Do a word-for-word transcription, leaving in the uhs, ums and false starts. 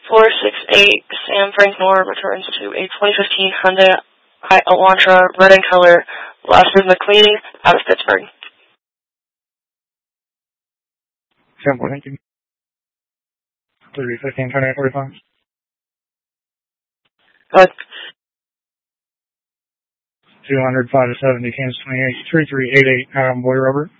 four six eight, Sam Frank Moore returns to a twenty fifteen Hyundai Elantra, red in color, last is McLean, out of Pittsburgh. Simple, thank you. three fifteen, twenty-eight forty-five. Good. two hundred, five to seventy, Kansas twenty-eight, three three eight eight, um, Boy Robert.